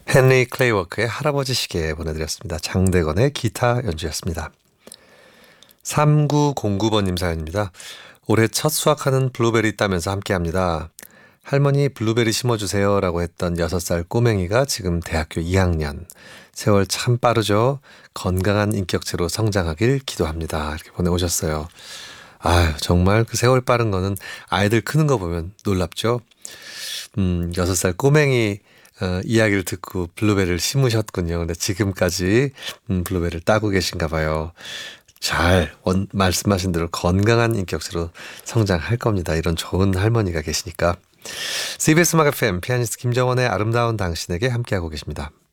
헨리 클레이워크의 할아버지 시계 보내드렸습니다. 장대건의 기타 연주였습니다. 3909번님 사연입니다. 올해 첫 수확하는 블루베리 따면서 함께합니다. 할머니 블루베리 심어주세요 라고 했던 6살 꼬맹이가 지금 대학교 2학년. 세월 참 빠르죠. 건강한 인격체로 성장하길 기도합니다. 이렇게 보내오셨어요. 아유, 정말 그 세월 빠른 거는 아이들 크는 거 보면 놀랍죠. 6살 꼬맹이 이야기를 듣고 블루베리를 심으셨군요. 근데 지금까지 블루베리를 따고 계신가 봐요. 말씀하신 대로 건강한 인격체로 성장할 겁니다. 이런 좋은 할머니가 계시니까. CBS 음악 FM 피아니스트 김정원의 아름다운 당신에게 함께하고 계십니다.